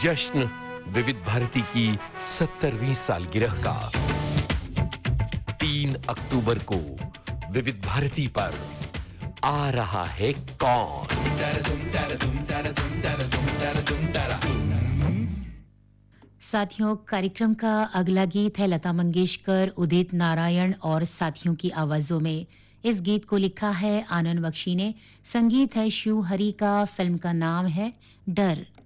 जश्न विविध भारती की 70वीं सालगिरह का 3 अक्टूबर को विविध भारती पर आ रहा है कौन। साथियों, कार्यक्रम का अगला गीत है लता मंगेशकर, उदित नारायण और साथियों की आवाजों में। इस गीत को लिखा है आनंद बख्शी ने, संगीत है शिव हरि का, फिल्म का नाम है डर।